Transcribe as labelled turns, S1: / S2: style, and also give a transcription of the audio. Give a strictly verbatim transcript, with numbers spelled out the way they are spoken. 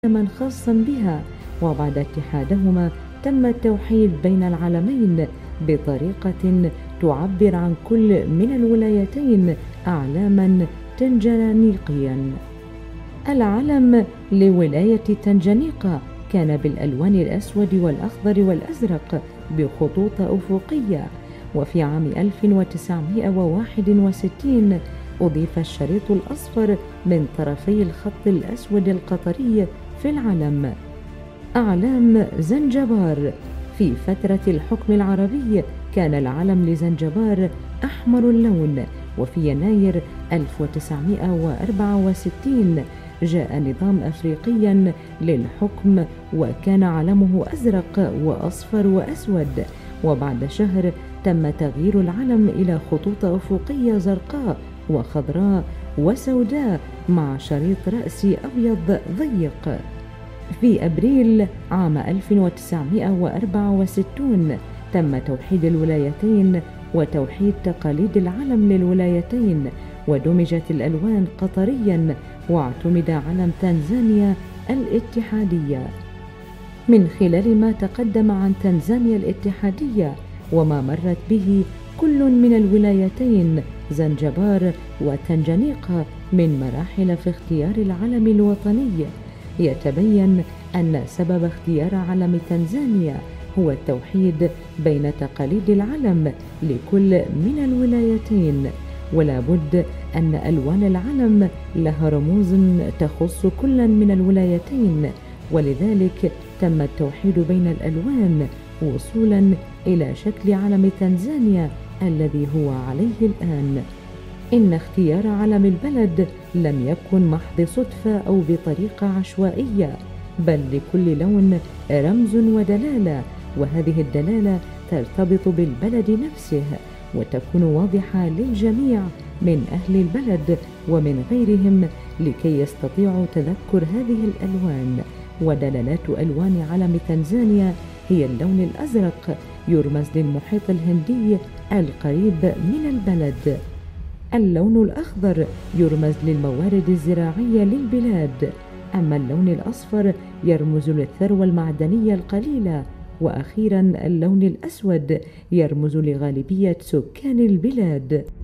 S1: علما خاصا بها، وبعد اتحادهما تم التوحيد بين العلمين بطريقة تعبر عن كل من الولايتين أعلاما تنجانيقيا. العلم لولاية تنجانيقا كان بالألوان الأسود والأخضر والأزرق بخطوط أفقية، وفي عام ألف وتسعمائة وواحد وستين أضيف الشريط الأصفر من طرفي الخط الأسود القطري في العلم. أعلام زنجبار. في فترة الحكم العربي كان العلم لزنجبار أحمر اللون، وفي يناير ألف وتسعمائة وأربعة وستين جاء نظام أفريقيا للحكم وكان علمه أزرق وأصفر وأسود، وبعد شهر تم تغيير العلم إلى خطوط أفقية زرقاء وخضراء وسوداء مع شريط رأسي أبيض ضيق. في أبريل عام ألف وتسعمائة وأربعة وستين تم توحيد الولايتين وتوحيد تقاليد العلم للولايتين، ودمجت الألوان قطريا واعتمد علم تنزانيا الاتحادية. من خلال ما تقدم عن تنزانيا الاتحادية وما مرت به كل من الولايتين زنجبار وتنجانيقا من مراحل في اختيار العلم الوطني، يتبين أن سبب اختيار علم تنزانيا هو التوحيد بين تقاليد العلم لكل من الولايتين، ولا بد أن ألوان العلم لها رموز تخص كل من الولايتين، ولذلك تم التوحيد بين الألوان وصولا إلى شكل علم تنزانيا الذي هو عليه الآن. إن اختيار علم البلد لم يكن محض صدفة أو بطريقة عشوائية، بل لكل لون رمز ودلالة، وهذه الدلالة ترتبط بالبلد نفسه وتكون واضحة للجميع من أهل البلد ومن غيرهم لكي يستطيعوا تذكر هذه الألوان. ودلالات ألوان علم تنزانيا هي اللون الأزرق يرمز للمحيط الهندي القريب من البلد، اللون الأخضر يرمز للموارد الزراعية للبلاد، أما اللون الأصفر يرمز للثروة المعدنية القليلة، وأخيرا اللون الأسود يرمز لغالبية سكان البلاد.